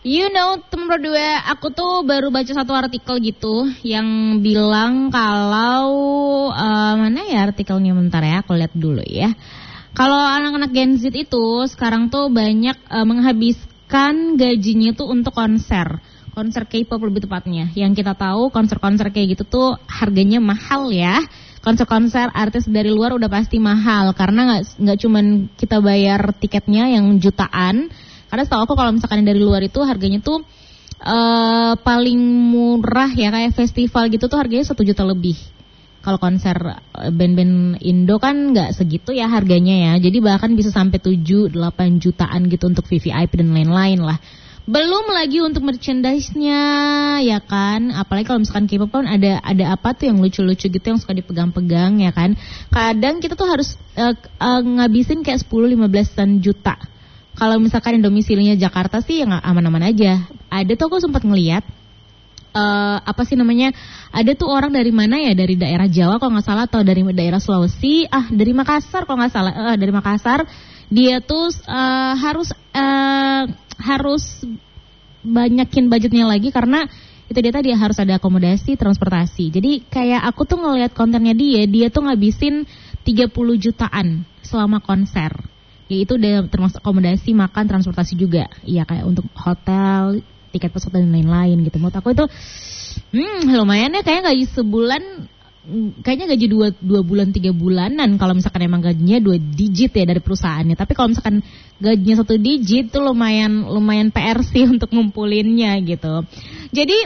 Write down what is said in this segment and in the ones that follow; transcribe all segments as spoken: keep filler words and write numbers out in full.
You know, teman berdua, aku tuh baru baca satu artikel gitu yang bilang kalau uh, mana ya artikelnya, bentar ya, aku lihat dulu ya. Kalau anak-anak Gen Z itu sekarang tuh banyak uh, menghabiskan gajinya tuh untuk konser. Konser K-pop lebih tepatnya. Yang kita tahu konser-konser kayak gitu tuh harganya mahal ya. Konser-konser artis dari luar udah pasti mahal karena nggak nggak cuman kita bayar tiketnya yang jutaan. Karena setahu aku kalau misalkan dari luar itu harganya tuh uh, paling murah ya kayak festival gitu tuh harganya satu juta lebih. Kalau konser band-band Indo kan nggak segitu ya harganya ya. Jadi bahkan bisa sampai tujuh delapan jutaan gitu untuk V V I P dan lain-lain lah. Belum lagi untuk merchandise-nya ya kan. Apalagi kalau misalkan K-pop kan ada ada apa tuh yang lucu-lucu gitu yang suka dipegang-pegang ya kan. Kadang kita tuh harus uh, uh, ngabisin kayak sepuluh lima belasan juta. Kalau misalkan yang domisilinya Jakarta sih ya aman-aman aja. Ada tuh aku sempat ngeliat uh, apa sih namanya? Ada tuh orang dari mana ya? Dari daerah Jawa kalau nggak salah atau dari daerah Sulawesi? Ah dari Makassar kalau nggak salah. Uh, dari Makassar dia tuh uh, harus uh, harus banyakin budgetnya lagi karena itu dia tadi harus ada akomodasi, transportasi. Jadi kayak aku tuh ngeliat kontennya dia, dia tuh ngabisin tiga puluh jutaan selama konser. Ya itu udah termasuk akomodasi, makan, transportasi juga. Iya kayak untuk hotel, tiket pesawat dan lain-lain gitu. Menurut aku itu hmm, lumayan ya kayak gaji sebulan, kayaknya gaji dua, dua bulan, tiga bulanan. Kalau misalkan emang gajinya dua digit ya dari perusahaannya. Tapi kalau misalkan gajinya satu digit itu lumayan lumayan P R sih untuk ngumpulinnya gitu. Jadi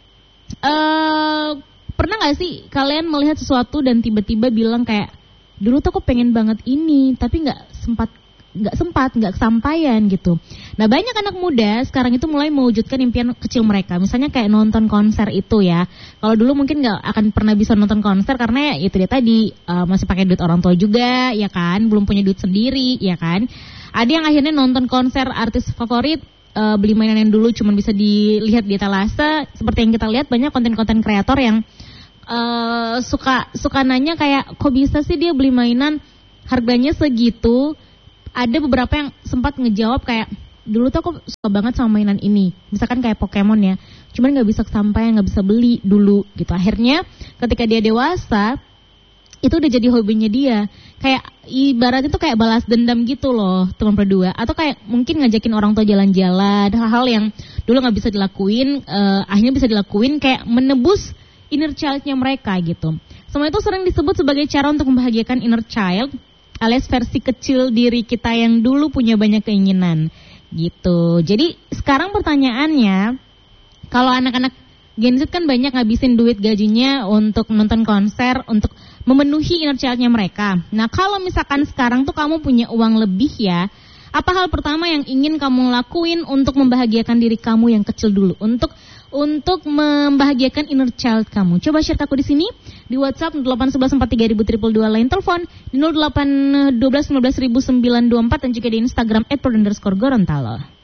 uh, pernah gak sih kalian melihat sesuatu dan tiba-tiba bilang kayak dulu tuh aku pengen banget ini tapi gak sempat nggak sempat, nggak kesampaian gitu. Nah banyak anak muda sekarang itu mulai mewujudkan impian kecil mereka. Misalnya kayak nonton konser itu ya. Kalau dulu mungkin nggak akan pernah bisa nonton konser karena ya itu dia tadi uh, masih pakai duit orang tua juga, ya kan, belum punya duit sendiri, ya kan. Ada yang akhirnya nonton konser artis favorit, uh, beli mainan yang dulu cuma bisa dilihat di etalase. Seperti yang kita lihat banyak konten-konten kreator yang uh, suka suka nanya kayak kok bisa sih dia beli mainan harganya segitu. Ada beberapa yang sempat ngejawab kayak dulu tuh aku suka banget sama mainan ini, misalkan kayak Pokemon ya, cuman nggak bisa kesampaian, nggak bisa beli dulu gitu. Akhirnya ketika dia dewasa itu udah jadi hobinya dia, kayak ibaratnya tuh kayak balas dendam gitu loh teman berdua, atau kayak mungkin ngajakin orang tua jalan-jalan, hal-hal yang dulu nggak bisa dilakuin, uh, akhirnya bisa dilakuin kayak menebus inner child-nya mereka gitu. Semua itu sering disebut sebagai cara untuk membahagiakan inner child, alias versi kecil diri kita yang dulu punya banyak keinginan gitu. Jadi sekarang pertanyaannya, kalau anak-anak Gen Z kan banyak ngabisin duit gajinya untuk nonton konser, untuk memenuhi inner child-nya mereka. Nah kalau misalkan sekarang tuh kamu punya uang lebih ya, apa hal pertama yang ingin kamu lakuin untuk membahagiakan diri kamu yang kecil dulu, untuk untuk membahagiakan inner child kamu? Coba share ke aku di sini di WhatsApp nol delapan satu satu empat tiga nol nol nol dua lain telepon di nol delapan satu dua satu sembilan nol sembilan dua empat dan juga di Instagram et pro underscore gorontalo.